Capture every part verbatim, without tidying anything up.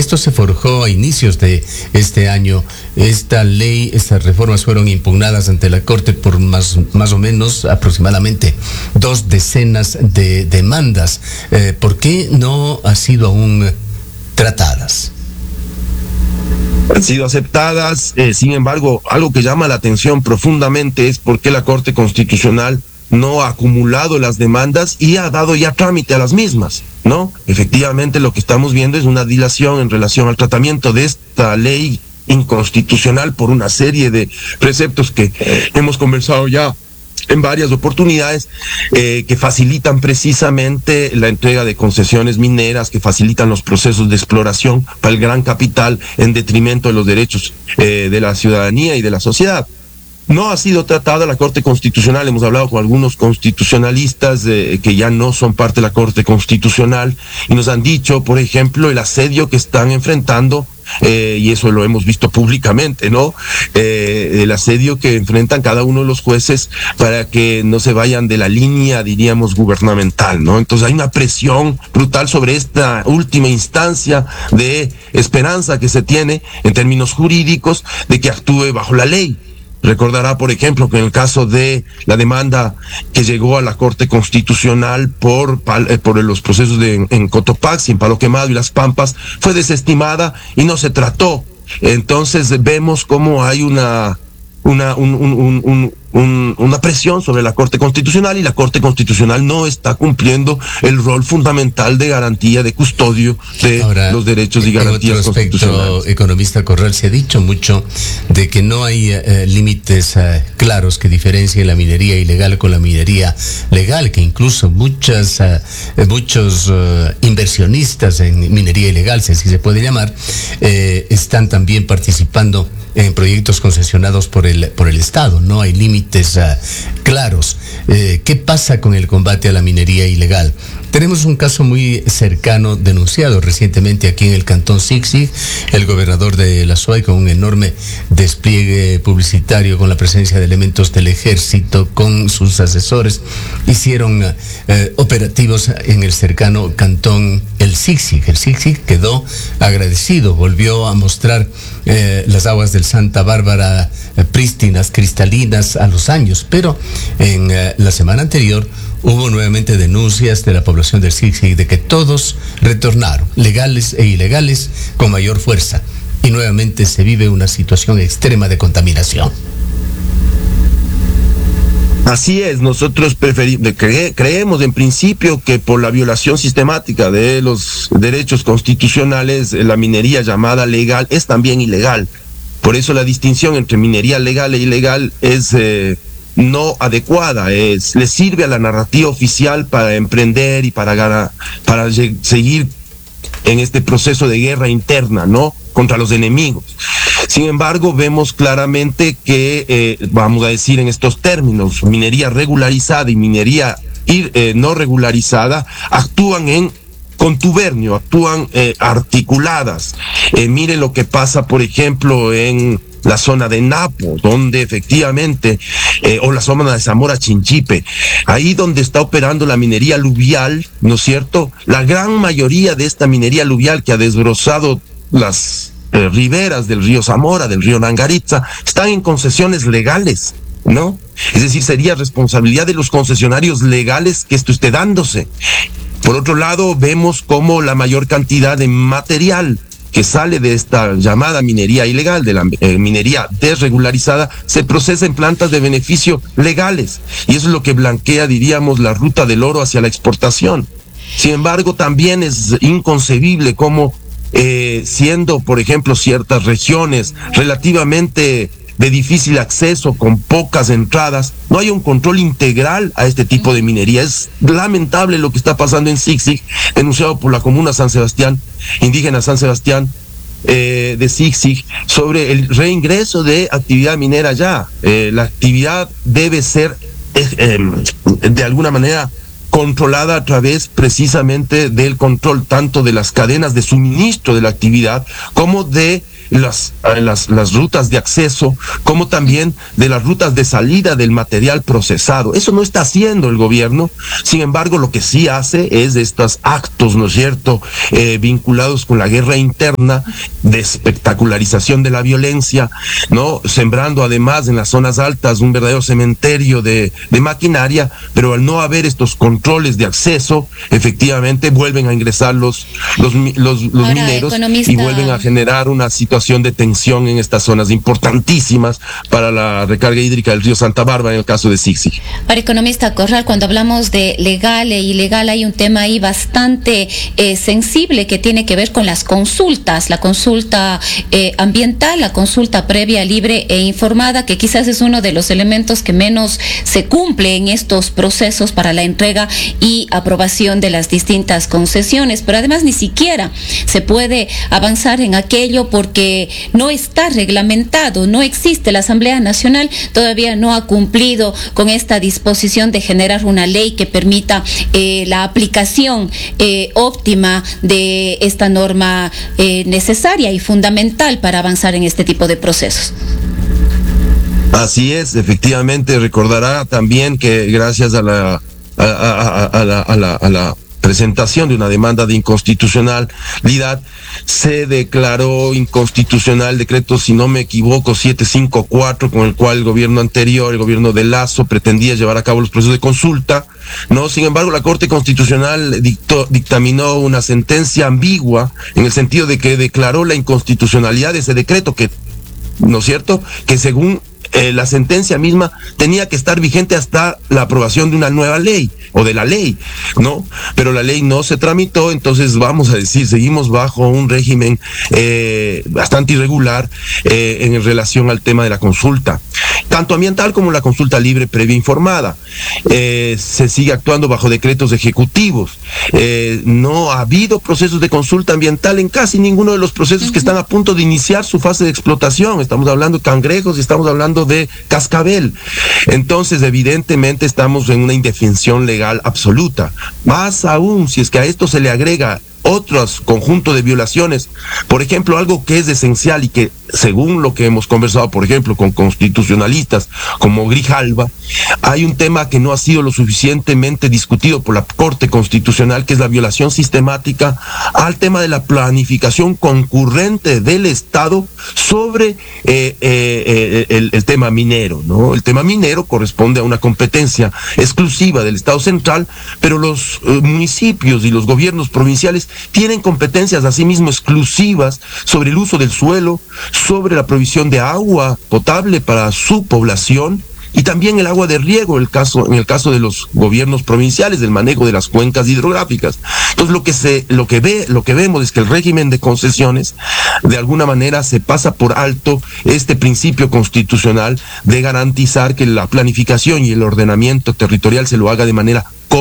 esto se forjó a inicios de este año. Esta ley, estas reformas fueron impugnadas ante la Corte por más, más o menos aproximadamente dos decenas de demandas. Eh, ¿Por qué no ha sido aún tratadas? Han sido aceptadas, eh, sin embargo, algo que llama la atención profundamente es por qué la Corte Constitucional no ha acumulado las demandas y ha dado ya trámite a las mismas, ¿no? Efectivamente, lo que estamos viendo es una dilación en relación al tratamiento de esta ley inconstitucional por una serie de preceptos que hemos conversado ya en varias oportunidades, eh, que facilitan precisamente la entrega de concesiones mineras, que facilitan los procesos de exploración para el gran capital en detrimento de los derechos eh, de la ciudadanía y de la sociedad. No ha sido tratada la Corte Constitucional. Hemos hablado con algunos constitucionalistas eh, que ya no son parte de la Corte Constitucional y nos han dicho, por ejemplo, el asedio que están enfrentando, eh, y eso lo hemos visto públicamente, ¿no? Eh, el asedio que enfrentan cada uno de los jueces para que no se vayan de la línea, diríamos, gubernamental, ¿no? Entonces hay una presión brutal sobre esta última instancia de esperanza que se tiene en términos jurídicos de que actúe bajo la ley. Recordará, por ejemplo, que en el caso de la demanda que llegó a la Corte Constitucional por, por los procesos de, en Cotopaxi, en Palo Quemado y Las Pampas, fue desestimada y no se trató. Entonces vemos cómo hay una, una, un, un, un, un, un, una presión sobre la Corte Constitucional, y la Corte Constitucional no está cumpliendo el rol fundamental de garantía, de custodio de Ahora, los derechos y garantías constitucionales. En otro aspecto, economista Corral, se ha dicho mucho de que no hay eh, límites eh, claros que diferencien la minería ilegal con la minería legal, que incluso muchas, eh, muchos eh, inversionistas en minería ilegal, si así se puede llamar, eh, están también participando en proyectos concesionados por el por el Estado. No hay límites uh, claros. Eh, ¿Qué pasa con el combate a la minería ilegal? Tenemos un caso muy cercano denunciado recientemente aquí en el Cantón Siksik. El gobernador de la S U A Y, con un enorme despliegue publicitario, con la presencia de elementos del ejército, con sus asesores, hicieron eh, operativos en el cercano Cantón el Siksik. El Siksik quedó agradecido, volvió a mostrar eh, las aguas del Santa Bárbara eh, prístinas, cristalinas a los años, pero en eh, la semana anterior hubo nuevamente denuncias de la población del Siksik de que todos retornaron, legales e ilegales, con mayor fuerza, y nuevamente se vive una situación extrema de contaminación. Así es, nosotros preferimos, cre, creemos en principio que por la violación sistemática de los derechos constitucionales, la minería llamada legal es también ilegal. Por eso la distinción entre minería legal e ilegal es eh, no adecuada, es, le sirve a la narrativa oficial para emprender y para, para seguir en este proceso de guerra interna, ¿no?, contra los enemigos. Sin embargo, vemos claramente que, eh, vamos a decir en estos términos, minería regularizada y minería ir, eh, no regularizada actúan en contubernio, actúan eh, articuladas. Eh, mire lo que pasa, por ejemplo, en la zona de Napo, donde efectivamente, eh, o la zona de Zamora Chinchipe, ahí donde está operando la minería aluvial, ¿no es cierto? La gran mayoría de esta minería aluvial que ha desbrozado las eh, riberas del río Zamora, del río Nangaritza, están en concesiones legales, ¿no? Es decir, sería responsabilidad de los concesionarios legales que esto esté dándose. Por otro lado, vemos cómo la mayor cantidad de material que sale de esta llamada minería ilegal, de la eh, minería desregularizada, se procesa en plantas de beneficio legales, y eso es lo que blanquea, diríamos, la ruta del oro hacia la exportación. Sin embargo, también es inconcebible cómo, eh, siendo, por ejemplo, ciertas regiones relativamente de difícil acceso, con pocas entradas, no hay un control integral a este tipo de minería. Es lamentable lo que está pasando en Siksik, denunciado por la comuna San Sebastián, indígena San Sebastián eh, de Siksik, sobre el reingreso de actividad minera allá. Eh, la actividad debe ser eh, eh, de alguna manera controlada a través precisamente del control tanto de las cadenas de suministro de la actividad como de las, las, las rutas de acceso, como también de las rutas de salida del material procesado. Eso no está haciendo el gobierno. Sin embargo, lo que sí hace es estos actos, ¿no es cierto?, eh, vinculados con la guerra interna, de espectacularización de la violencia, ¿no?, sembrando además en las zonas altas un verdadero cementerio de, de maquinaria, pero al no haber estos controles de acceso, efectivamente vuelven a ingresar los, los, los, los Ahora, mineros economista... y vuelven a generar una situación de tensión en estas zonas importantísimas para la recarga hídrica del río Santa Bárbara, en el caso de Sixi. Para economista Corral, cuando hablamos de legal e ilegal, hay un tema ahí bastante eh, sensible que tiene que ver con las consultas, la consulta eh, ambiental, la consulta previa, libre e informada, que quizás es uno de los elementos que menos se cumple en estos procesos para la entrega y aprobación de las distintas concesiones, pero además ni siquiera se puede avanzar en aquello porque no está reglamentado, no existe. La Asamblea Nacional todavía no ha cumplido con esta disposición de generar una ley que permita eh, la aplicación eh, óptima de esta norma eh, necesaria y fundamental para avanzar en este tipo de procesos. Así es, efectivamente. Recordará también que gracias a la a, a, a, a la, a la, a la presentación de una demanda de inconstitucionalidad, se declaró inconstitucional el decreto, si no me equivoco, setecientos cincuenta y cuatro, con el cual el gobierno anterior, el gobierno de Lasso, pretendía llevar a cabo los procesos de consulta. No, sin embargo, la Corte Constitucional dictó, dictaminó una sentencia ambigua, en el sentido de que declaró la inconstitucionalidad de ese decreto, que, ¿no es cierto?, que según Eh, la sentencia misma tenía que estar vigente hasta la aprobación de una nueva ley o de la ley, ¿no? Pero la ley no se tramitó, entonces vamos a decir, seguimos bajo un régimen eh, bastante irregular eh, en relación al tema de la consulta, tanto ambiental como la consulta libre previa informada. Eh, se sigue actuando bajo decretos ejecutivos. Eh, no ha habido procesos de consulta ambiental en casi ninguno de los procesos que están a punto de iniciar su fase de explotación. Estamos hablando de cangrejos y estamos hablando de cascabel. Entonces, evidentemente estamos en una indefensión legal absoluta. Más aún, si es que a esto se le agrega otros conjuntos de violaciones, por ejemplo, algo que es esencial y que, según lo que hemos conversado, por ejemplo, con constitucionalistas como Grijalva, hay un tema que no ha sido lo suficientemente discutido por la Corte Constitucional, que es la violación sistemática al tema de la planificación concurrente del Estado sobre eh, eh, el, el tema minero, ¿no? El tema minero corresponde a una competencia exclusiva del Estado central, pero los eh, municipios y los gobiernos provinciales tienen competencias asimismo exclusivas sobre el uso del suelo, sobre la provisión de agua potable para su población y también el agua de riego, el caso, en el caso de los gobiernos provinciales, del manejo de las cuencas hidrográficas. Entonces lo que se, lo que ve, lo que vemos es que el régimen de concesiones, de alguna manera, se pasa por alto este principio constitucional de garantizar que la planificación y el ordenamiento territorial se lo haga de manera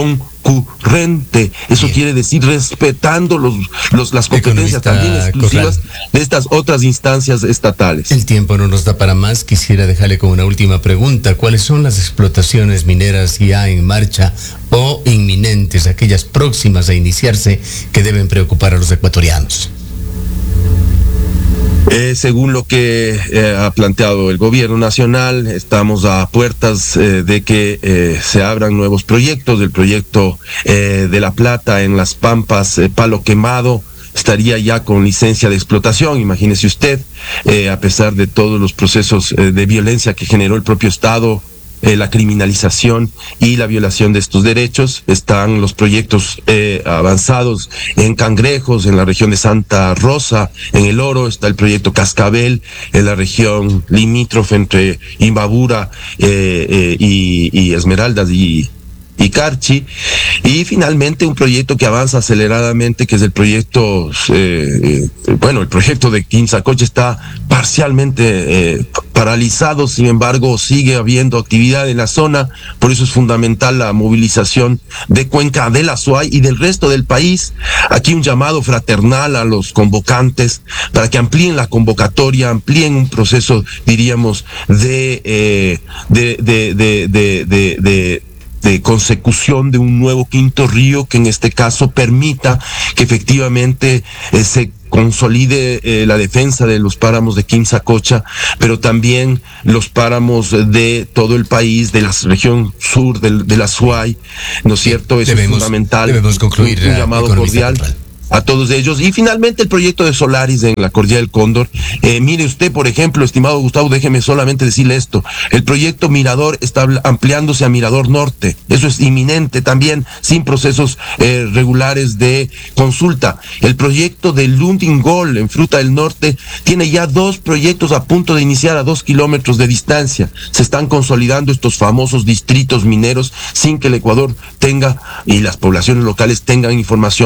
concurrente. Eso Bien. quiere decir respetando los, los las competencias Economista también exclusivas Corral. de estas otras instancias estatales. El tiempo no nos da para más. Quisiera dejarle con una última pregunta. ¿Cuáles son las explotaciones mineras ya en marcha o inminentes, aquellas próximas a iniciarse, que deben preocupar a los ecuatorianos? Eh, según lo que eh, ha planteado el gobierno nacional, estamos a puertas eh, de que eh, se abran nuevos proyectos. El proyecto eh, de La Plata en Las Pampas, eh, Palo Quemado, estaría ya con licencia de explotación. Imagínese usted, eh, a pesar de todos los procesos eh, de violencia que generó el propio Estado, Eh, la criminalización y la violación de estos derechos, están los proyectos eh, avanzados en Cangrejos, en la región de Santa Rosa, en El Oro, está el proyecto Cascabel, en la región limítrofe entre Imbabura eh, eh, y, y Esmeraldas y y Carchi, y finalmente un proyecto que avanza aceleradamente, que es el proyecto, eh, eh, bueno, el proyecto de Quinzacoche está parcialmente eh, paralizado, sin embargo sigue habiendo actividad en la zona, por eso es fundamental la movilización de Cuenca del Azuay y del resto del país. Aquí un llamado fraternal a los convocantes para que amplíen la convocatoria, amplíen un proceso, diríamos, de, eh, de, de, de, de, de, de de consecución de un nuevo quinto río, que en este caso permita que efectivamente eh, se consolide eh, la defensa de los páramos de Quimsacocha, pero también los páramos de todo el país, de la región sur, de, de la Suay, ¿no es cierto? Eso debemos, es fundamental. Debemos concluir. Un, un llamado cordial central a todos ellos. Y finalmente el proyecto de Solaris en la Cordillera del Cóndor. Eh, mire usted, por ejemplo, estimado Gustavo, déjeme solamente decirle esto. El proyecto Mirador está ampliándose a Mirador Norte. Eso es inminente también, sin procesos eh, regulares de consulta. El proyecto de Lundingol en Fruta del Norte tiene ya dos proyectos a punto de iniciar a dos kilómetros de distancia. Se están consolidando estos famosos distritos mineros sin que el Ecuador tenga y las poblaciones locales tengan información